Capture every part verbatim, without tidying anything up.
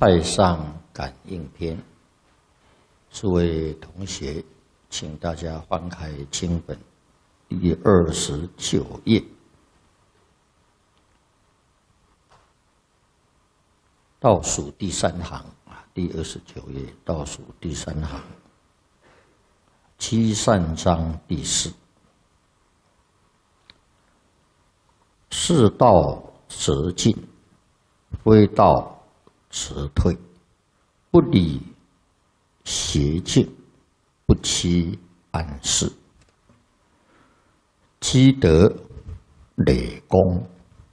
太上感应篇，诸位同学，请大家翻开经本第二十九页，倒数第三行啊，第二十九页倒数第三行，七善章第四。是道则进，非道则退。不理邪径，不欺暗室。积德累功。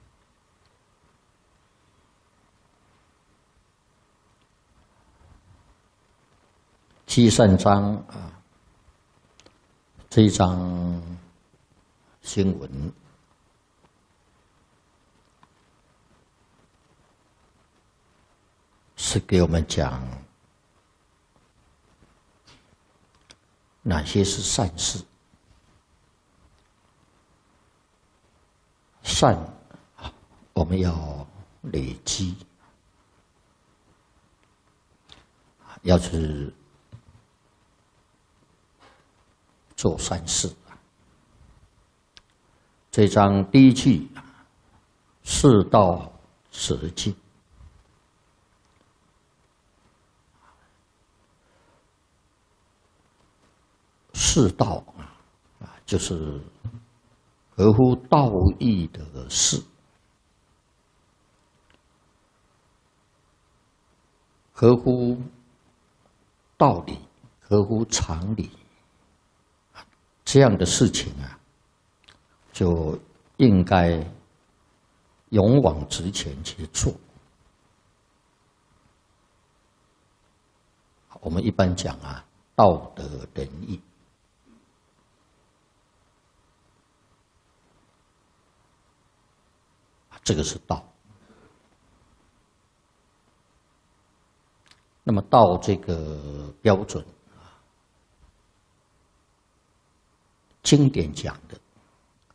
七善章啊，这一章经文。是给我们讲哪些是善事。善，我们要累积，要去做善事。这章第一句，是道则进。是道啊，就是合乎道义的事，合乎道理，合乎常理，这样的事情啊，就应该勇往直前去做。我们一般讲啊，道德仁义。这个是道。那么道这个标准啊，经典讲的